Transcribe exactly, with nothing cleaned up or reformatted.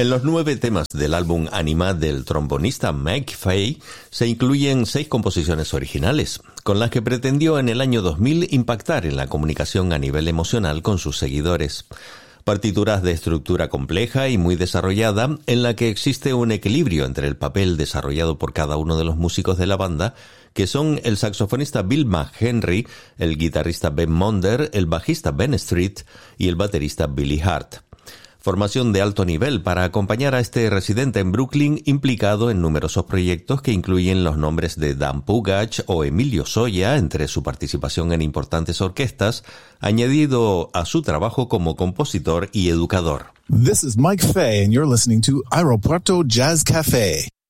En los nueve temas del álbum Anima del trombonista Mike Fay se incluyen seis composiciones originales, con las que pretendió en el año dos mil impactar en la comunicación a nivel emocional con sus seguidores. Partituras de estructura compleja y muy desarrollada, en la que existe un equilibrio entre el papel desarrollado por cada uno de los músicos de la banda, que son el saxofonista Bill McHenry, el guitarrista Ben Monder, el bajista Ben Street y el baterista Billy Hart. Formación de alto nivel para acompañar a este residente en Brooklyn implicado en numerosos proyectos que incluyen los nombres de Dan Pugach o Emilio Soya entre su participación en importantes orquestas, añadido a su trabajo como compositor y educador. This is Mike Fay and you're listening to Aeropuerto Jazz Café.